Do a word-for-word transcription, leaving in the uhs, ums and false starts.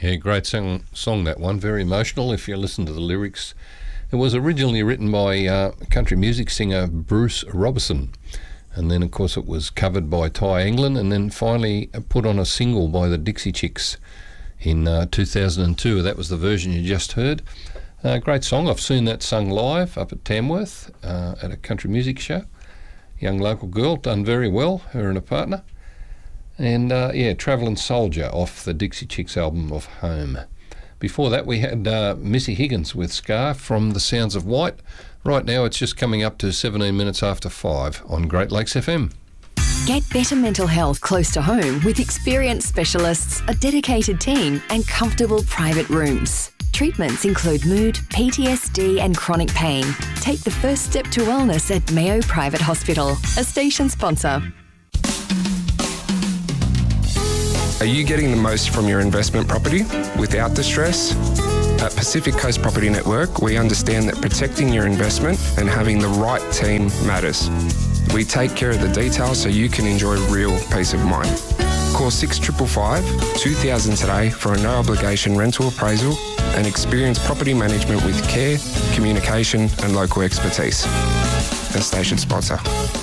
Yeah, great song, song that one. Very emotional if you listen to the lyrics. It was originally written by uh, country music singer Bruce Robertson, and then of course it was covered by Ty England, and then finally put on a single by the Dixie Chicks in uh, two thousand two. That was the version you just heard. Uh, great song. I've seen that sung live up at Tamworth uh, at a country music show. Young local girl, done very well, her and a partner. And uh, yeah, Travelling Soldier off the Dixie Chicks album of Home. Before that we had uh, Missy Higgins with Scar from The Sounds of White. Right now it's just coming up to seventeen minutes after five on Great Lakes F M. Get better mental health close to home with experienced specialists, a dedicated team and comfortable private rooms. Treatments include mood, P T S D and chronic pain. Take the first step to wellness at Mayo Private Hospital, a station sponsor. Are you getting the most from your investment property without the stress? At Pacific Coast Property Network, we understand that protecting your investment and having the right team matters. We take care of the details so you can enjoy real peace of mind. Call six five five, two thousand today for a no-obligation rental appraisal and experience property management with care, communication and local expertise. A station sponsor.